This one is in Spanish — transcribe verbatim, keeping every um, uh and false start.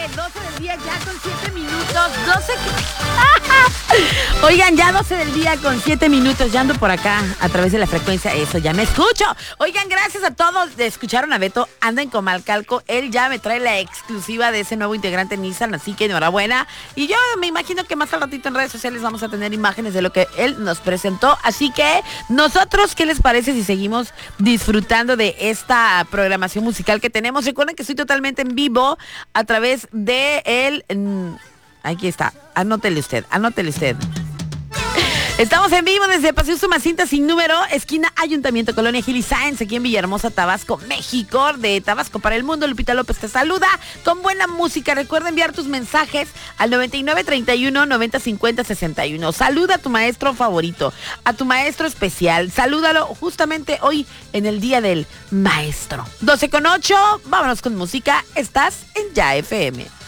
doce del día ya con siete minutos, doce. Oigan, ya doce del día con siete minutos, ya ando por acá a través de la frecuencia, eso, ya me escucho. Oigan, gracias a todos, escucharon a Beto, anda en Comalcalco, él ya me trae la exclusiva de ese nuevo integrante Nissan, así que enhorabuena. Y yo me imagino que más al ratito en redes sociales vamos a tener imágenes de lo que él nos presentó, así que nosotros, ¿qué les parece si seguimos disfrutando de esta programación musical que tenemos? Recuerden que estoy totalmente en vivo a través de el... Mmm, aquí está, anótele usted, anótele usted. Estamos en vivo desde Paseo Sumacinta sin número, esquina Ayuntamiento, Colonia Gil y Sáenz, aquí en Villahermosa, Tabasco, México. De Tabasco para el mundo, Lupita López te saluda con buena música. Recuerda enviar tus mensajes al noventa y nueve, treinta y uno, noventa, cincuenta, sesenta y uno. Saluda a tu maestro favorito, a tu maestro especial. Salúdalo justamente hoy en el Día del Maestro. doce con ocho, vámonos con música. Estás en Ya F M.